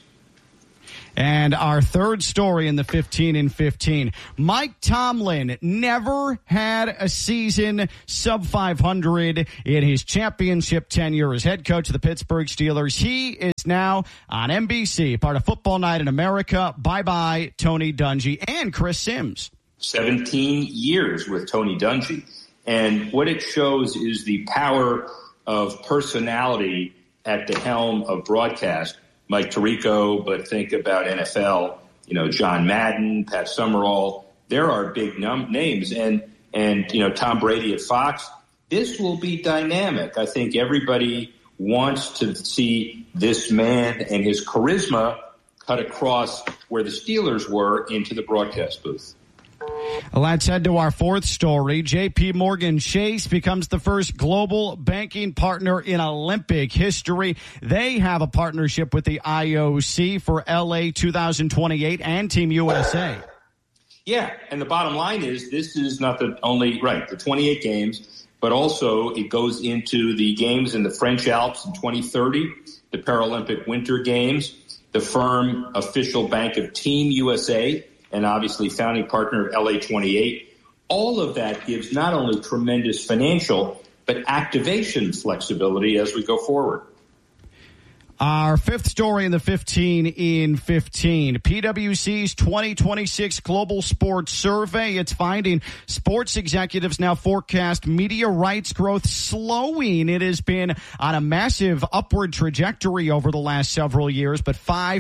And our third story in the 15 and 15. Mike Tomlin never had a season sub 500 in his championship tenure as head coach of the Pittsburgh Steelers. He is now on NBC, part of Football Night in America. Bye-bye, Tony Dungy and Chris Sims. 17 years with Tony Dungy. And what it shows is the power of personality at the helm of broadcast. Mike Tirico, but think about NFL, John Madden, Pat Summerall. There are big names. And Tom Brady at Fox. This will be dynamic. I think everybody wants to see this man and his charisma cut across where the Steelers were into the broadcast booth. Let's head to our fourth story. JP Morgan Chase becomes the first global banking partner in Olympic history. They have a partnership with the IOC for LA 2028 and Team USA. Yeah, and the bottom line is this is not the 28 games, but also it goes into the games in the French Alps in 2030, the Paralympic Winter Games, the firm official bank of Team USA, and obviously founding partner of LA28. All of that gives not only tremendous financial, but activation flexibility as we go forward. Our fifth story in the 15 in 15. PwC's 2026 Global Sports Survey. It's finding sports executives now forecast media rights growth slowing. It has been on a massive upward trajectory over the last several years, but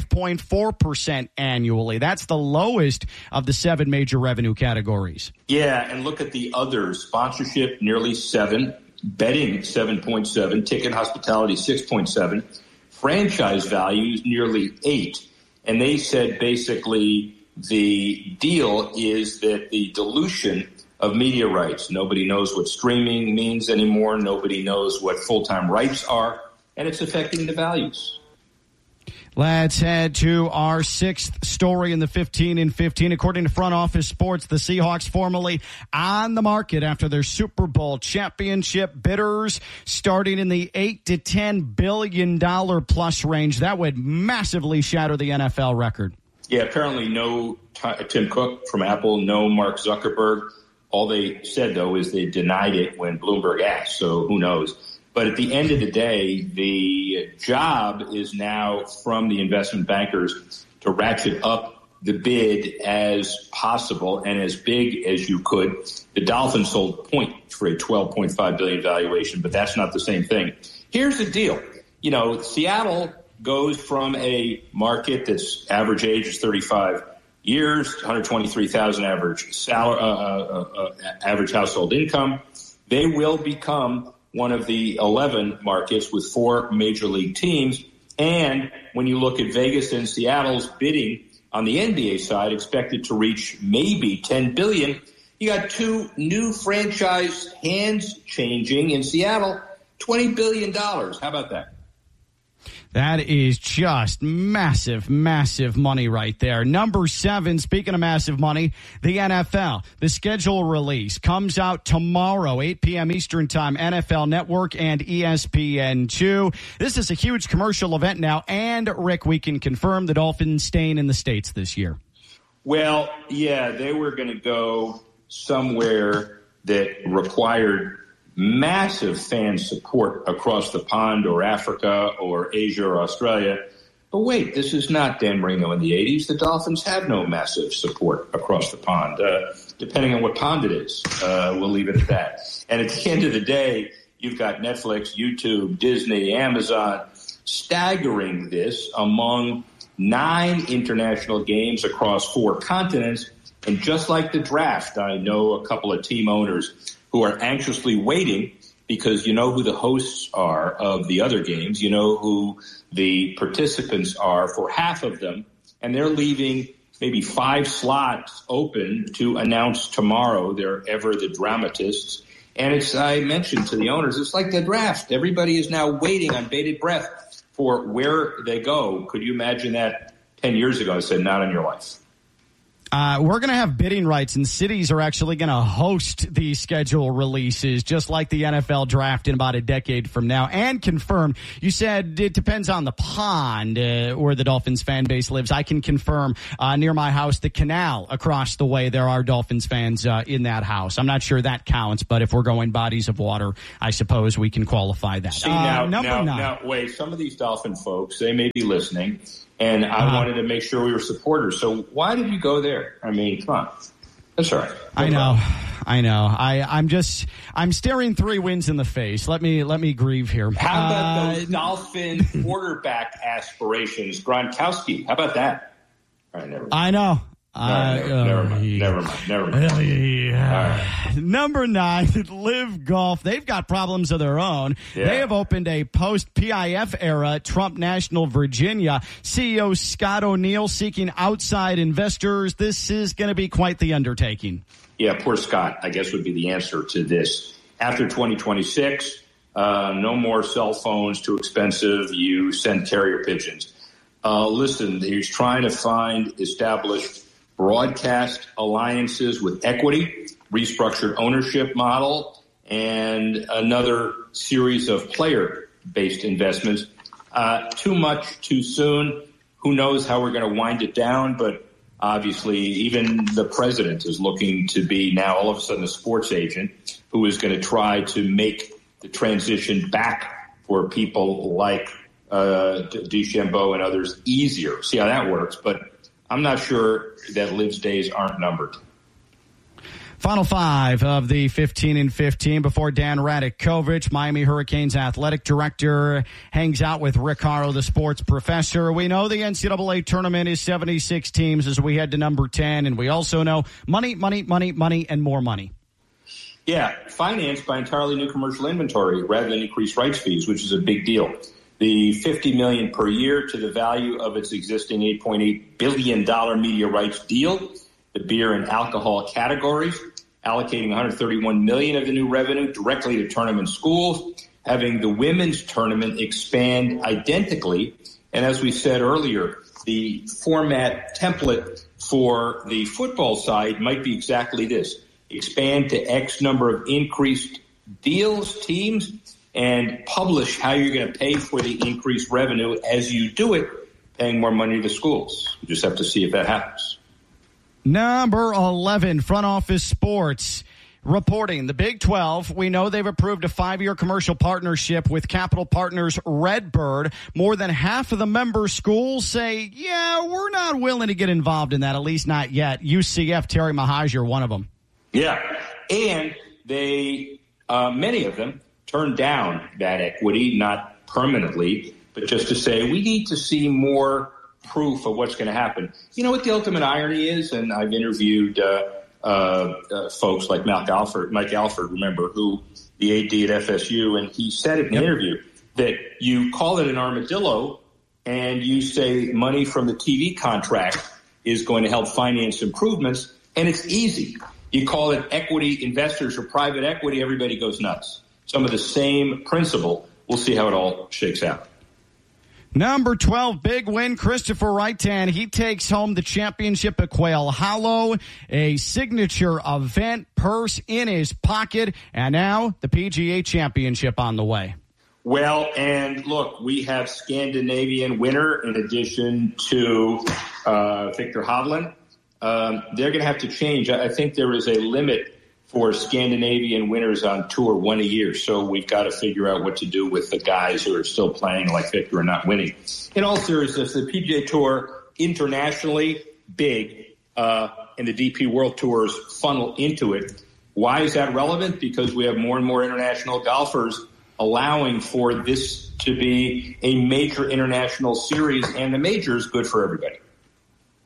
5.4% annually. That's the lowest of the 7 major revenue categories. Yeah, and look at the others. Sponsorship, nearly 7. Betting, 7.7. Ticket hospitality, 6.7. Franchise values nearly 8. And they said basically the deal is that the dilution of media rights. Nobody knows what streaming means anymore. Nobody knows what full-time rights are. And it's affecting the values. Let's head to our sixth story in the 15 in 15. According to Front Office Sports, the Seahawks formally on the market after their Super Bowl championship. Bidders starting in the $8 to $10 billion plus range. That would massively shatter the NFL record. Yeah, apparently no Tim Cook from Apple, no Mark Zuckerberg. All they said, though, is they denied it when Bloomberg asked, so who knows. But at the end of the day, the job is now from the investment bankers to ratchet up the bid as possible and as big as you could. The Dolphins sold Point for a $12.5 billion valuation, but that's not the same thing. Here's the deal. Seattle goes from a market that's average age is 35 years, 123,000 average average household income. They will become one of the 11 markets with 4 major league teams. And when you look at Vegas and Seattle's bidding on the NBA side, expected to reach maybe $10 billion, you got 2 new franchise hands changing in Seattle, $20 billion. How about that? That is just massive, massive money right there. Number 7, speaking of massive money, the NFL. The schedule release comes out tomorrow, 8 p.m. Eastern Time, NFL Network and ESPN2. This is a huge commercial event now. And, Rick, we can confirm the Dolphins staying in the States this year. Well, yeah, they were going to go somewhere that required massive fan support across the pond or Africa or Asia or Australia. But wait, this is not Dan Marino in the 80s. The Dolphins have no massive support across the pond, depending on what pond it is. We'll leave it at that. And at the end of the day, you've got Netflix, YouTube, Disney, Amazon staggering this among 9 international games across 4 continents. And just like the draft, I know a couple of team owners who are anxiously waiting because you know who the hosts are of the other games. You know who the participants are for half of them. And they're leaving maybe 5 slots open to announce tomorrow. They're ever the dramatists. And it's, I mentioned to the owners, it's like the draft. Everybody is now waiting on bated breath for where they go. Could you imagine that 10 years ago? I said, not in your life. We're going to have bidding rights, and cities are actually going to host the schedule releases, just like the NFL draft in about a decade from now, and confirm. You said it depends on the pond where the Dolphins fan base lives. I can confirm near my house, the canal across the way, there are Dolphins fans in that house. I'm not sure that counts, but if we're going bodies of water, I suppose we can qualify that. See, now, wait, some of these Dolphin folks, they may be listening. And I wanted to make sure we were supporters. So why did you go there? I mean, come on. That's all right. I know. I'm staring 3 wins in the face. Let me grieve here. How about those Dolphin quarterback aspirations, Gronkowski? How about that? All right, never mind. I know. Never mind. Right. Number 9, Live Golf. They've got problems of their own. Yeah. They have opened a post-PIF era Trump National Virginia. CEO Scott O'Neill seeking outside investors. This is going to be quite the undertaking. Yeah, poor Scott, I guess, would be the answer to this. After 2026, no more cell phones, too expensive. You send carrier pigeons. Listen, he's trying to find established broadcast alliances with equity, restructured ownership model, and another series of player-based investments. Too much, too soon. Who knows how we're going to wind it down, but obviously even the president is looking to be now all of a sudden a sports agent who is going to try to make the transition back for people like DeChambeau and others easier. See how that works, but I'm not sure that Liv's days aren't numbered. Final 5 of the 15 and 15 before Dan Radakovich, Miami Hurricanes athletic director, hangs out with Rick Haro, the sports professor. We know the NCAA tournament is 76 teams as we head to number 10, and we also know money, and more money. Yeah, financed by entirely new commercial inventory rather than increased rights fees, which is a big deal. The $50 million per year to the value of its existing $8.8 billion media rights deal, the beer and alcohol categories, allocating $131 million of the new revenue directly to tournament schools, having the women's tournament expand identically. And as we said earlier, the format template for the football side might be exactly this. Expand to X number of increased deals, teams, and publish how you're going to pay for the increased revenue as you do it, paying more money to schools. You just have to see if that happens. Number 11, Front Office Sports. Reporting the Big 12, we know they've approved a 5-year commercial partnership with Capital Partners Redbird. More than half of the member schools say, yeah, we're not willing to get involved in that, at least not yet. UCF, Terry Mahajer, one of them. Yeah, and they, many of them, turned down that equity, not permanently, but just to say we need to see more proof of what's going to happen. You know what the ultimate irony is? And I've interviewed folks like Mike Alford, remember, who the AD at FSU, and he said in an interview that you call it an armadillo and you say money from the TV contract is going to help finance improvements, and it's easy. You call it equity investors or private equity, everybody goes nuts. Some of the same principle. We'll see how it all shakes out. Number 12, big win, Christopher Reitan. He takes home the championship at Quail Hollow, a signature event, purse in his pocket, and now the PGA Championship on the way. Well, and look, we have Scandinavian winner in addition to Victor Hovland. They're going to have to change. I think there is a limit for Scandinavian winners on tour, one a year. So we've got to figure out what to do with the guys who are still playing like Victor and not winning. In all seriousness, the PGA Tour internationally big, and the DP World Tours funnel into it. Why is that relevant? Because we have more and more international golfers allowing for this to be a major international series, and the major is good for everybody.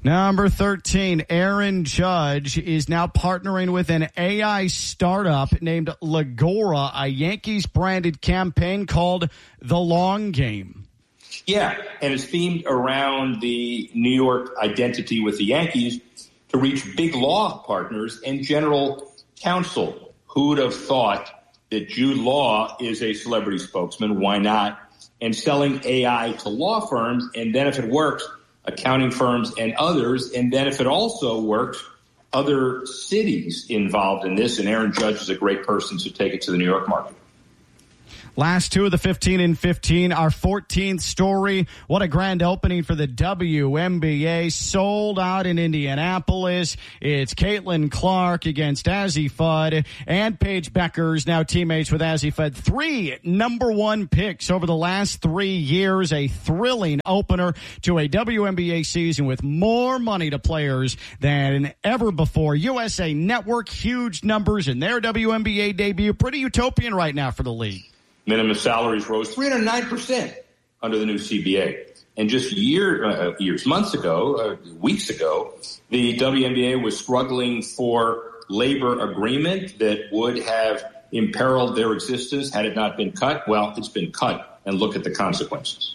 Number 13, Aaron Judge is now partnering with an AI startup named Legora, a Yankees-branded campaign called The Long Game. Yeah, and it's themed around the New York identity with the Yankees to reach big law partners and general counsel. Who would have thought that Jude Law is a celebrity spokesman? Why not? And selling AI to law firms, and then if it works, accounting firms and others, and then if it also works, other cities involved in this. And Aaron Judge is a great person to take it to the New York market. Last two of the 15 and 15. Our 14th story. What a grand opening for the WNBA. Sold out in Indianapolis. It's Caitlin Clark against Azzi Fudd and Paige Beckers, now teammates with Azzi Fudd. 3 number 1 picks over the last 3 years. A thrilling opener to a WNBA season with more money to players than ever before. USA Network, huge numbers in their WNBA debut. Pretty utopian right now for the league. Minimum salaries rose 309% under the new CBA. And just months ago, weeks ago, the WNBA was struggling for labor agreement that would have imperiled their existence had it not been cut. Well, it's been cut, and look at the consequences.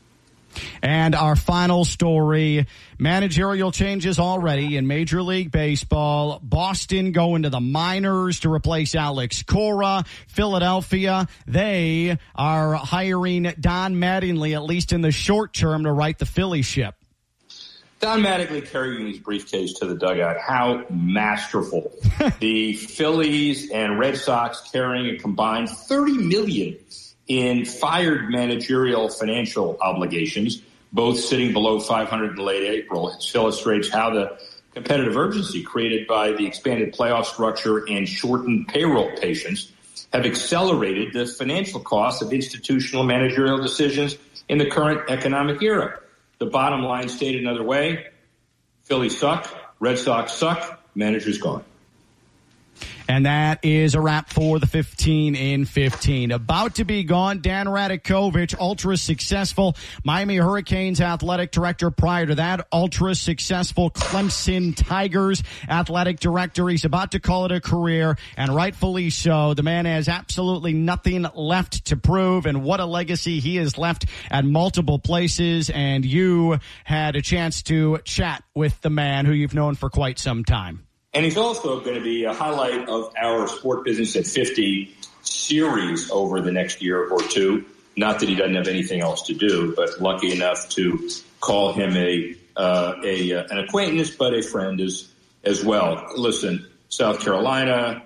And our final story, managerial changes already in Major League Baseball. Boston going to the minors to replace Alex Cora. Philadelphia, they are hiring Don Mattingly, at least in the short term, to right the Philly ship. Don Mattingly carrying his briefcase to the dugout. How masterful. The Phillies and Red Sox carrying a combined $30 million in fired managerial financial obligations, both sitting below 500 in late April. It illustrates how the competitive urgency created by the expanded playoff structure and shortened payroll patience have accelerated the financial costs of institutional managerial decisions in the current economic era. The bottom line stated another way, Phillies suck, Red Sox suck, manager's gone. And that is a wrap for the 15 in 15. About to be gone, Dan Radakovich, ultra successful Miami Hurricanes athletic director. Prior to that, ultra successful Clemson Tigers athletic director. He's about to call it a career, and rightfully so. The man has absolutely nothing left to prove, and what a legacy he has left at multiple places. And you had a chance to chat with the man who you've known for quite some time. And he's also going to be a highlight of our Sport Business at 50 series over the next year or two. Not that he doesn't have anything else to do, but lucky enough to call him an acquaintance, but a friend as well. Listen, South Carolina,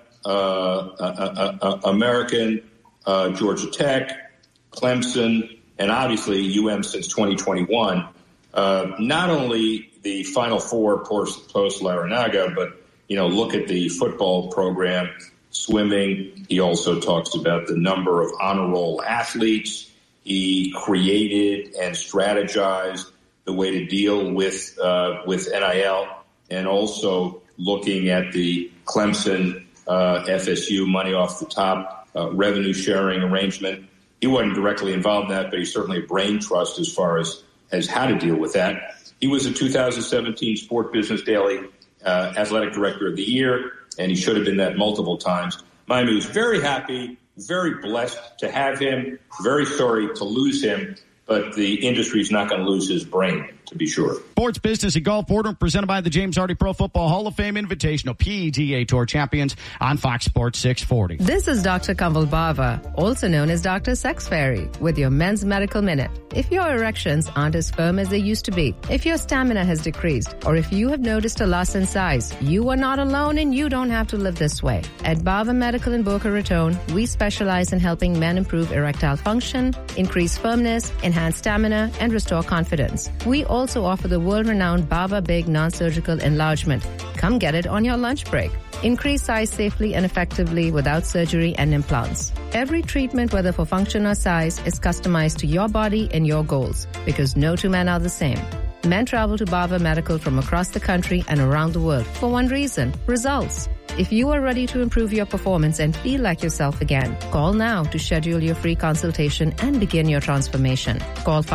American, Georgia Tech, Clemson, and obviously UM since 2021. Not only the Final Four post-Larranaga, but look at the football program, swimming. He also talks about the number of honor roll athletes. He created and strategized the way to deal with NIL, and also looking at the Clemson FSU money off the top revenue sharing arrangement. He wasn't directly involved in that, but he's certainly a brain trust as far as how to deal with that. He was a 2017 Sport Business Daily Athletic Director of the Year, and he should have been that multiple times. Miami was very happy, very blessed to have him, very sorry to lose him, but the industry's not going to lose his brain, to be sure. Sports Business and Golf Boardroom presented by the James Hardy Pro Football Hall of Fame Invitational PGA Tour Champions on Fox Sports 640. This is Dr. Kamal Bava, also known as Dr. Sex Fairy, with your Men's Medical Minute. If your erections aren't as firm as they used to be, if your stamina has decreased, or if you have noticed a loss in size, you are not alone and you don't have to live this way. At Bava Medical in Boca Raton, we specialize in helping men improve erectile function, increase firmness, enhance stamina, and restore confidence. We also offer the world-renowned Bava Big non-surgical enlargement. Come get it on your lunch break. Increase size safely and effectively without surgery and implants. Every treatment, whether for function or size, is customized to your body and your goals, because no two men are the same. Men travel to Bava Medical from across the country and around the world for one reason: results. If you are ready to improve your performance and feel like yourself again, call now to schedule your free consultation and begin your transformation. Call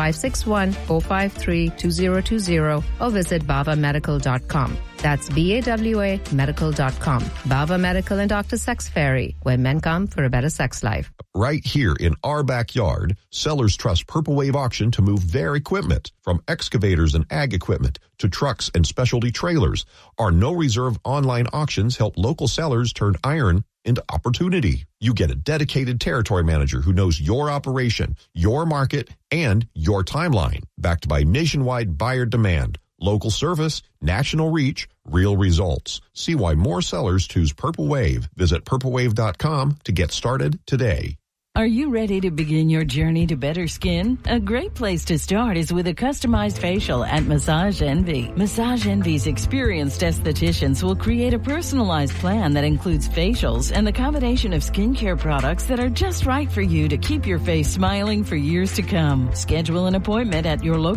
561-453-2020 or visit bavamedical.com. That's BAWA medical.com. Bava Medical and Dr. Sex Fairy, where men come for a better sex life. Right here in our backyard, sellers trust Purple Wave Auction to move their equipment, from excavators and ag equipment to trucks and specialty trailers. Our no-reserve online auctions help local sellers turn iron into opportunity. You get a dedicated territory manager who knows your operation, your market, and your timeline, backed by nationwide buyer demand. Local service, national reach, real results. See why more sellers choose Purple Wave. Visit purplewave.com to get started today. Are you ready to begin your journey to better skin? A great place to start is with a customized facial at Massage Envy. Massage Envy's experienced estheticians will create a personalized plan that includes facials and the combination of skincare products that are just right for you to keep your face smiling for years to come. Schedule an appointment at your local